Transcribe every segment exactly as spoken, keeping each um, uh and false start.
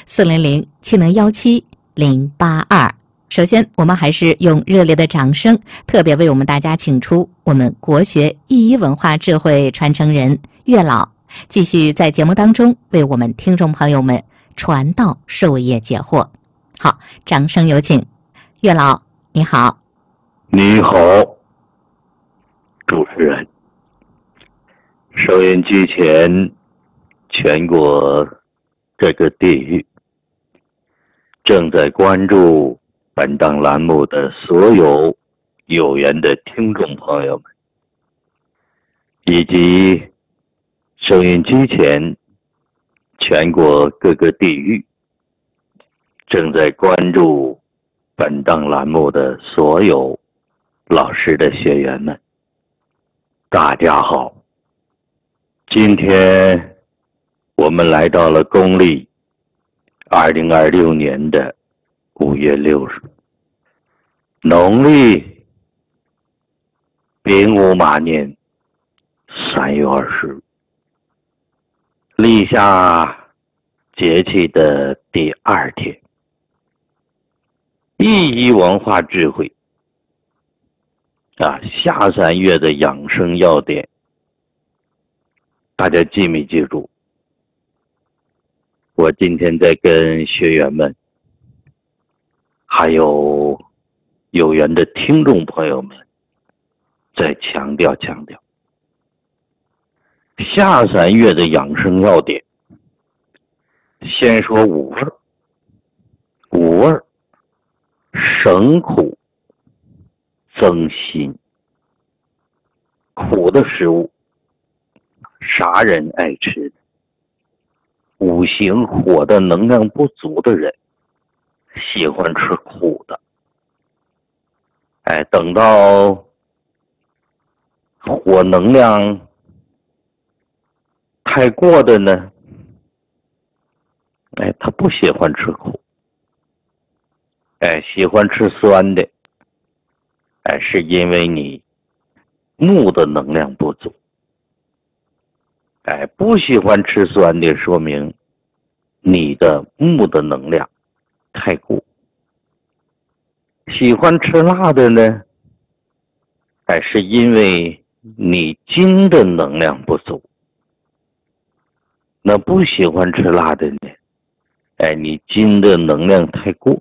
四零零七零幺七零八二。首先，我们还是用热烈的掌声，特别为我们大家请出我们国学易医文化智慧传承人月老，继续在节目当中为我们听众朋友们传道授业解惑。好，掌声有请。月老，你好。 你好，主持人。收音机前全国这个地域正在关注本档栏目的所有有缘的听众朋友们，以及收音机前全国各个地域正在关注本档栏目的所有老师的学员们，大家好。今天我们来到了公历二零二六年的五月六日，农历丙午马年三月二十日，立夏节气的第二天。易医文化智慧啊，下三月的养生要点，大家记没记住？我今天在跟学员们还有有缘的听众朋友们再强调强调，下三月的养生要点。先说五味。五味省苦增辛。苦的食物啥人爱吃的？五行火的能量不足的人喜欢吃苦的。哎，等到火能量太过的呢，哎，他不喜欢吃苦，哎，喜欢吃酸的，哎，是因为你木的能量不足。哎，不喜欢吃酸的，说明你的木的能量太过。喜欢吃辣的呢，哎，是因为你金的能量不足。那不喜欢吃辣的呢，哎，你金的能量太过。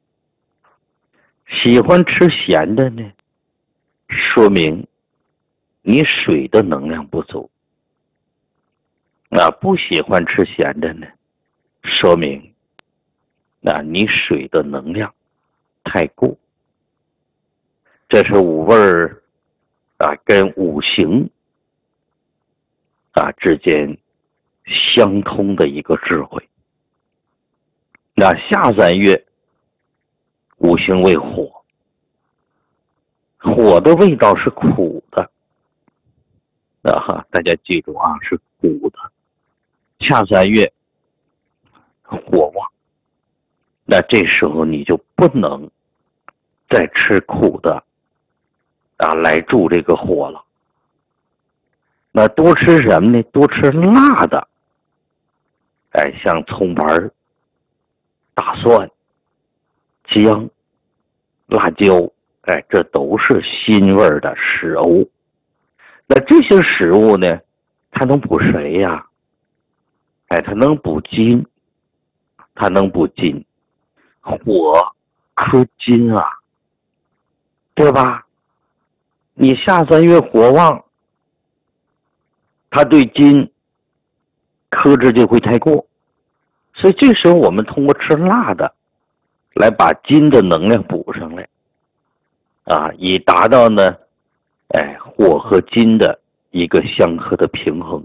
喜欢吃咸的呢，说明你水的能量不足。那不喜欢吃咸的呢，说明那你水的能量太过。这是五味儿啊跟五行啊之间相通的一个智慧。那下三月五行为火，火的味道是苦的啊哈，大家记住啊，是苦的。下三月火旺，那这时候你就不能再吃苦的啊来助这个火了。那多吃什么呢？多吃辣的，哎，像葱白、大蒜、姜、辣椒，哎，这都是辛味的食物。那这些食物呢，它能补谁呀？哎，它能补金，它能补金，火克金啊，对吧？你下三月火旺，它对金克制就会太过，所以这时候我们通过吃辣的来把金的能量补上来啊，以达到呢，哎，火和金的一个相克的平衡。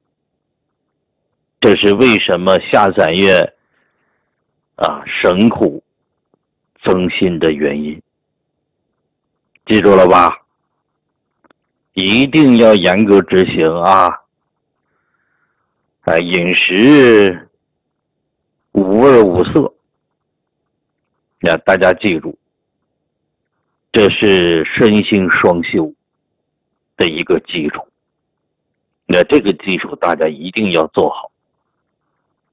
这是为什么下三月啊省苦增辛的原因。记住了吧？一定要严格执行啊！啊，饮食五味五色，那大家记住，这是身心双修的一个基础。那这个基础大家一定要做好。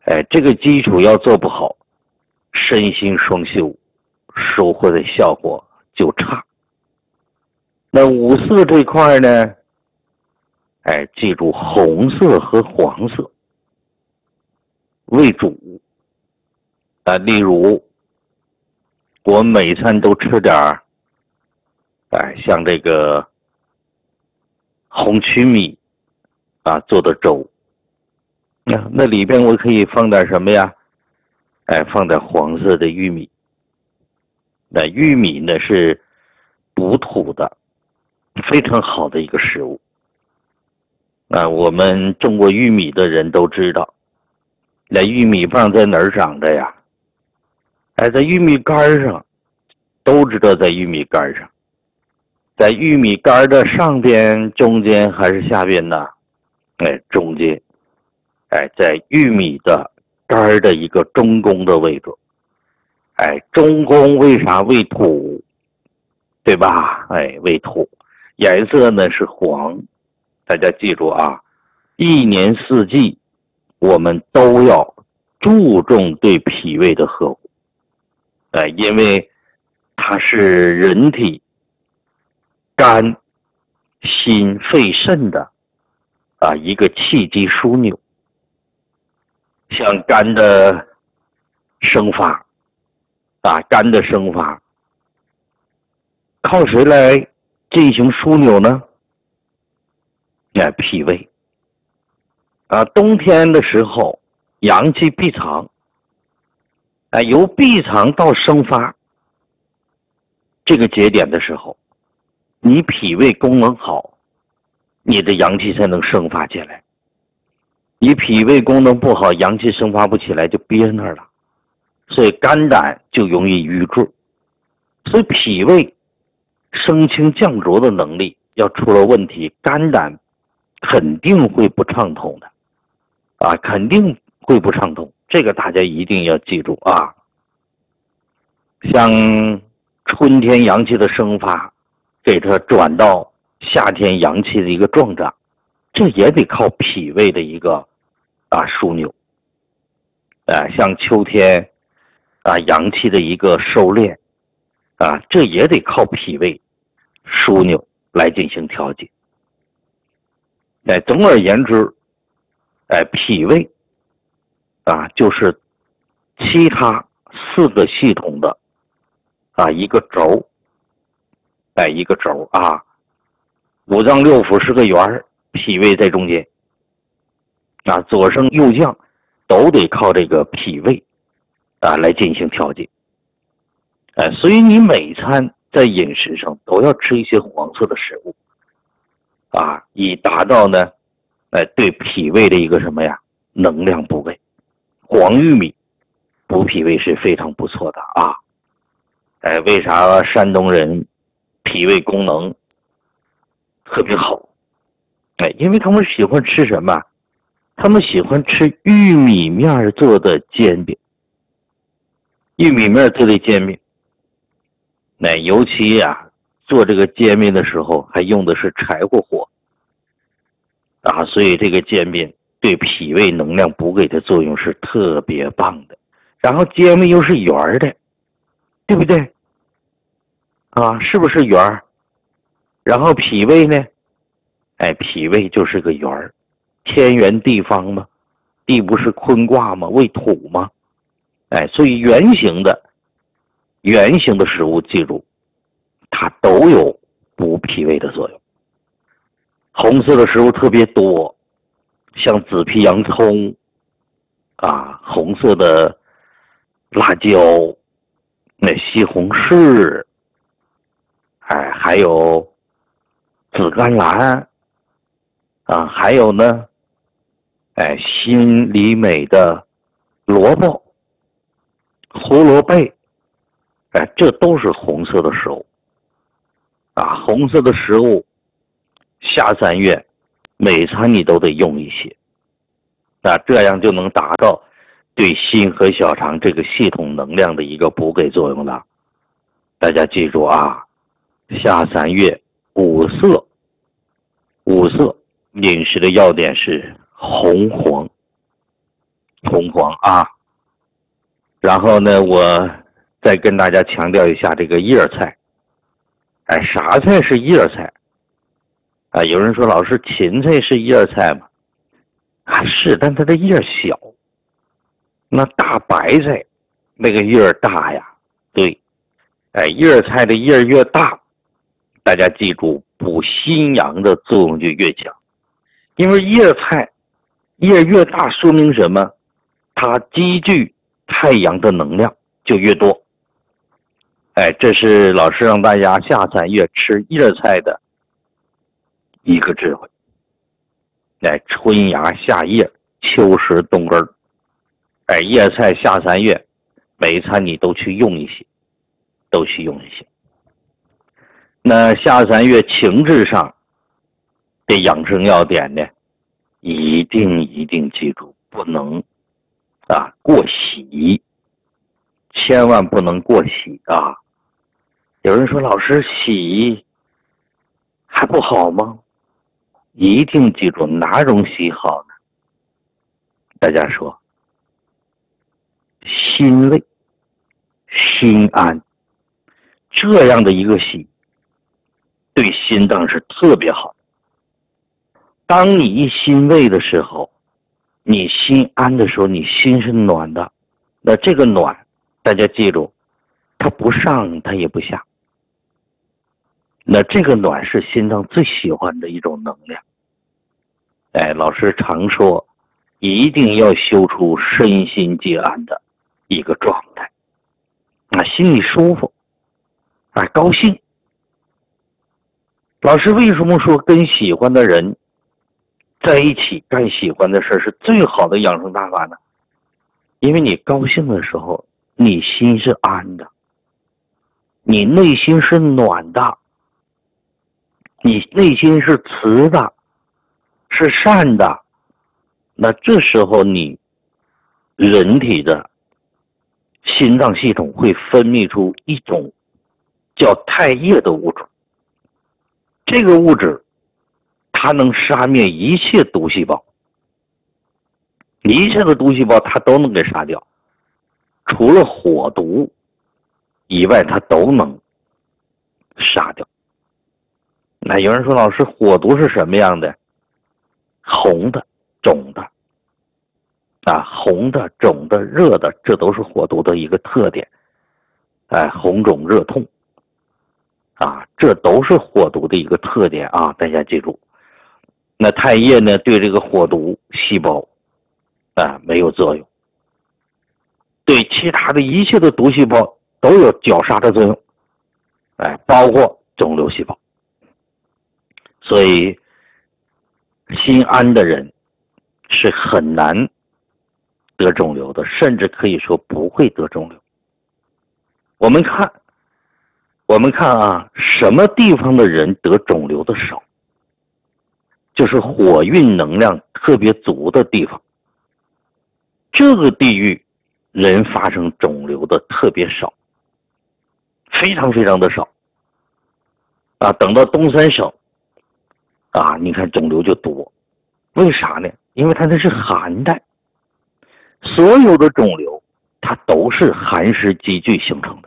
哎，这个基础要做不好，身心双修，收获的效果就差。那五色这块呢，哎，记住红色和黄色为主啊。例如，我们每餐都吃点儿，哎，像这个红曲米啊做的粥，那那里边我可以放点什么呀？哎，放点黄色的玉米。那玉米呢是补土的，非常好的一个食物。啊，我们种过玉米的人都知道，那玉米棒在哪儿长的呀？哎，在玉米杆上，都知道在玉米杆上。在玉米杆的上边、中间还是下边呢？哎，中间。哎，在玉米的杆的一个中宫的位置。哎，中宫为啥为土？对吧？哎，为土，颜色呢是黄。大家记住啊，一年四季我们都要注重对脾胃的呵护。哎，因为它是人体肝、心、肺、肾的啊一个气机枢纽。像肝的生发啊，肝的生发靠谁来进行枢纽呢？哎，脾胃啊。冬天的时候，阳气闭藏，哎，由闭藏到生发这个节点的时候，你脾胃功能好，你的阳气才能生发起来。你脾胃功能不好，阳气生发不起来，就憋那儿了，所以肝胆就容易瘀滞。所以脾胃升清降浊的能力要出了问题，肝胆肯定会不畅通的啊，肯定会不畅通，这个大家一定要记住啊。像春天阳气的生发，给它转到夏天阳气的一个壮长，这也得靠脾胃的一个啊枢纽。啊，像秋天啊阳气的一个收敛啊，这也得靠脾胃枢纽来进行调节。哎，总而言之，哎，脾胃啊就是其他四个系统的啊一个轴，哎，一个轴啊，五脏六腑是个圆，脾胃在中间啊，左升右降都得靠这个脾胃啊来进行调节。哎，所以你每餐在饮食上都要吃一些黄色的食物啊，以达到呢，哎，对脾胃的一个什么呀，能量补位。黄玉米补脾胃是非常不错的啊。哎，为啥山东人脾胃功能特别好？哎，因为他们喜欢吃什么？他们喜欢吃玉米面做的煎饼。玉米面做的煎饼，那尤其呀、啊，做这个煎饼的时候还用的是柴火火啊，所以这个煎饼对脾胃能量补给的作用是特别棒的。然后煎饼又是圆的，对不对？啊，是不是圆？然后脾胃呢？哎，脾胃就是个圆，天圆地方嘛，地不是坤卦吗？为土吗？哎，所以圆形的圆形的食物，记住，它都有补脾胃的作用。红色的食物特别多，像紫皮洋葱啊，红色的辣椒，那西红柿，哎，还有紫甘蓝啊，还有呢，哎，新里美的萝卜、胡萝卜，哎，这都是红色的食物啊。红色的食物，下三月每餐你都得用一些，那这样就能达到对心和小肠这个系统能量的一个补给作用了。大家记住啊，下三月五色，五色饮食的要点是红黄红黄啊。然后呢，我再跟大家强调一下这个叶菜。哎，啥菜是叶菜？啊，有人说老师芹菜是叶菜吗？啊，是，但它的叶小。那大白菜那个叶大呀，对，哎，叶菜的叶越大，大家记住，补心阳的作用就越强。因为叶菜叶越大，说明什么？它积聚太阳的能量就越多。哎，这是老师让大家下三月吃叶菜的一个智慧。哎，春芽夏叶，秋实冬根。哎，叶菜下三月，每一餐你都去用一些，都去用一些。那下三月情志上的养生要点呢，一定一定记住，不能啊过喜，千万不能过喜啊！有人说老师喜还不好吗？一定记住哪种喜好呢？大家说，心慰、心安，这样的一个喜，对心脏是特别好的。当你一心慰的时候，你心安的时候，你心是暖的。那这个暖，大家记住，它不上，它也不下。那这个暖是心脏最喜欢的一种能量。哎，老师常说，一定要修出身心皆安的一个状态，啊，心里舒服，啊，高兴。老师为什么说跟喜欢的人在一起干喜欢的事是最好的养生大法呢？因为你高兴的时候，你心是安的，你内心是暖的，你内心是慈的，是善的。那这时候你人体的心脏系统会分泌出一种叫肽液的物质，这个物质它能杀灭一切毒细胞，一切的毒细胞它都能给杀掉，除了火毒以外它都能杀掉。那有人说老师，火毒是什么样的？红的、肿的啊，红的、肿的、热的，这都是火毒的一个特点。哎，红肿热痛啊，这都是火毒的一个特点啊，大家记住。那肽液呢，对这个火毒细胞啊没有作用，对其他的一切的毒细胞都有绞杀的作用，哎，包括肿瘤细胞。所以心安的人是很难得肿瘤的，甚至可以说不会得肿瘤。我们看我们看啊，什么地方的人得肿瘤的少？就是火运能量特别足的地方，这个地域人发生肿瘤的特别少，非常非常的少啊。等到东三省啊，你看肿瘤就多，为啥呢？因为它那是寒带，所有的肿瘤它都是寒湿积聚形成的，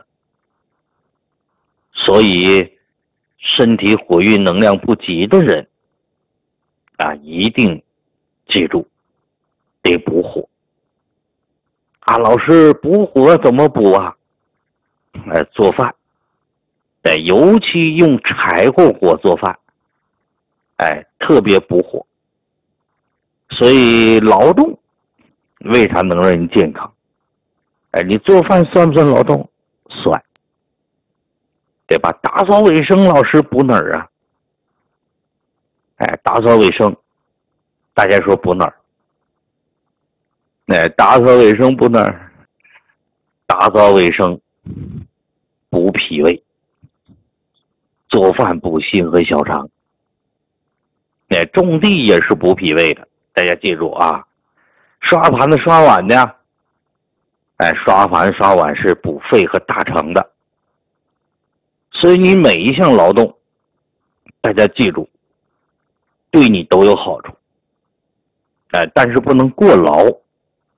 所以身体火运能量不及的人啊，一定记住得补火啊。老师，补火怎么补啊？哎，做饭，哎，尤其用柴火火做饭，哎，特别补火。所以劳动为啥能让人健康？哎，你做饭算不算劳动？算，对吧？打扫卫生，老师补哪儿啊？哎，打扫卫生，大家说补哪儿？哎，打扫卫生补哪儿？打扫卫生补脾胃，做饭补心和小肠。哎，种地也是补脾胃的，大家记住啊。刷盘子刷碗的，哎，刷盘刷碗是补肺和大肠的。所以你每一项劳动，大家记住，对你都有好处。哎，但是不能过劳。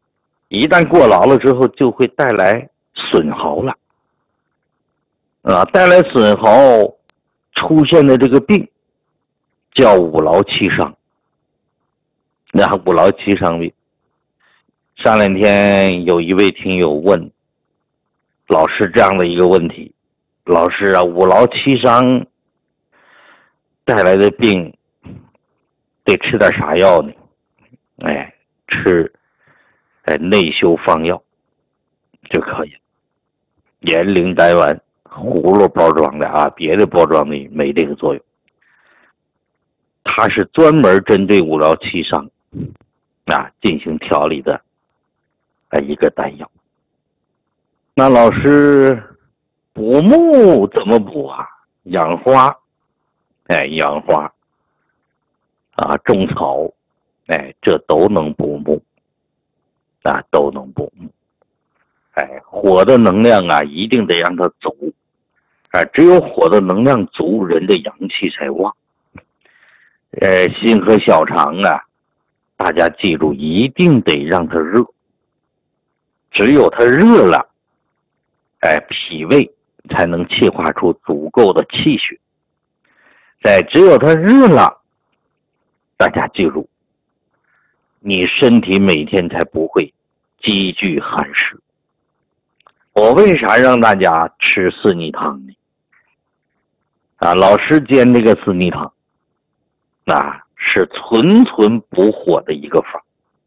一旦过劳了之后，就会带来损耗了，啊，带来损耗出现的这个病叫五劳七伤。那五劳七伤病，上两天有一位听友问老师这样的一个问题：老师啊，五劳七伤带来的病得吃点啥药呢？哎，吃哎内修方药就可以了。盐灵丹丸，葫芦包装的啊，别的包装的没这个作用。它是专门针对五劳七伤啊进行调理的啊一个丹药。那老师补木怎么补啊？养花，哎，养花啊，种草，哎，这都能补木啊，都能补木。哎，火的能量啊，一定得让它足，啊，只有火的能量足，人的阳气才旺。呃，心和小肠啊，大家记住，一定得让它热。只有它热了，哎，脾胃才能气化出足够的气血。哎，只有它热了，大家记住，你身体每天才不会积聚寒湿。我为啥让大家吃四逆汤呢？啊，老师煎这个四逆汤，啊，是纯纯补火的一个法。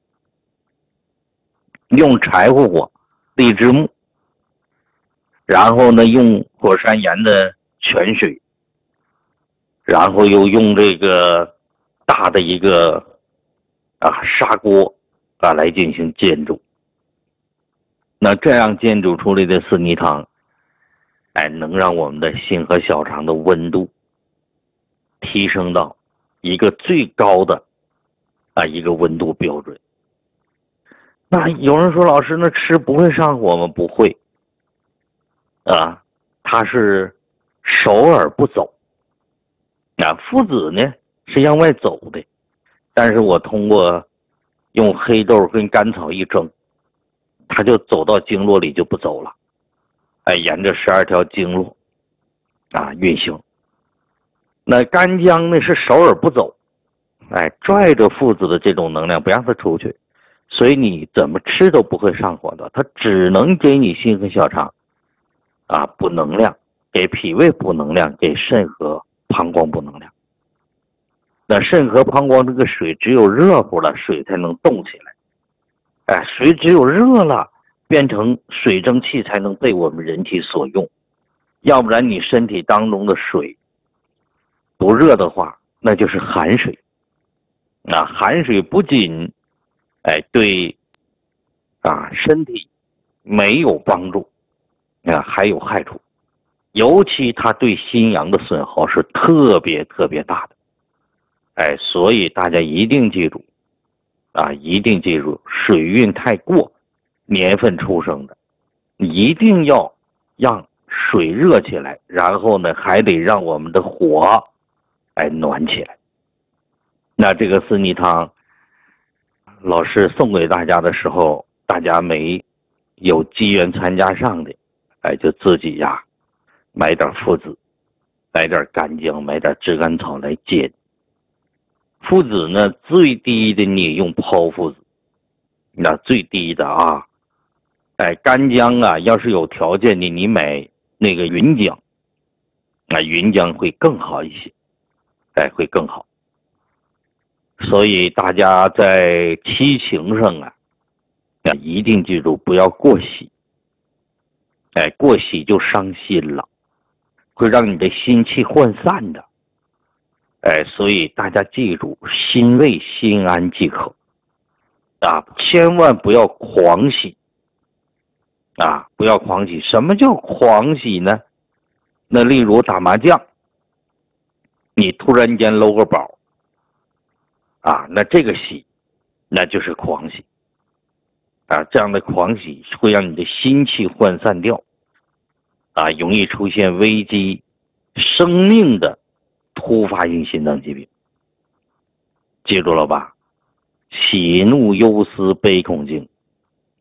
用柴火火、荔枝木，然后呢用火山岩的泉水，然后又用这个大的一个啊砂锅啊来进行煎煮。那这样煎煮出来的四逆汤，哎，能让我们的心和小肠的温度提升到一个最高的啊一个温度标准。那有人说，老师，那吃不会上火吗？不会啊，它是守而不走啊。附子呢是向外走的，但是我通过用黑豆跟甘草一蒸，它就走到经络里就不走了，哎，沿着十二条经络啊运行。那干姜呢是守而不走，哎，拽着附子的这种能量不让它出去，所以你怎么吃都不会上火的。它只能给你心和小肠啊补能量，给脾胃补能量，给肾和膀胱补能量。那肾和膀胱这个水只有热乎了，水才能动起来。哎，水只有热了，变成水蒸气才能被我们人体所用。要不然你身体当中的水不热的话，那就是寒水。啊，寒水不仅哎对啊身体没有帮助啊，还有害处。尤其它对心阳的损耗是特别特别大的。哎，所以大家一定记住啊，一定记住，水运太过年份出生的，一定要让水热起来，然后呢还得让我们的火哎暖起来。那这个四逆汤老师送给大家的时候，大家没有机缘参加上的，哎，就自己呀买点附子，买点干姜，买点炙甘草来煎。附子呢，最低的你用剖附子，那最低的啊，哎，干姜啊，要是有条件的，你买那个云姜，啊，云姜会更好一些，哎，会更好。所以大家在七情上啊，啊，一定记住不要过喜，哎，过喜就伤心了，会让你的心气涣散的。哎，所以大家记住，心慰心安即可，啊，千万不要狂喜，啊，不要狂喜。什么叫狂喜呢？那例如打麻将，你突然间搂个宝，啊，那这个喜，那就是狂喜，啊，这样的狂喜会让你的心气涣散掉，啊，容易出现危机生命的突发性心脏疾病。记住了吧？喜怒忧思悲恐惊，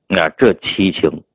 那这七情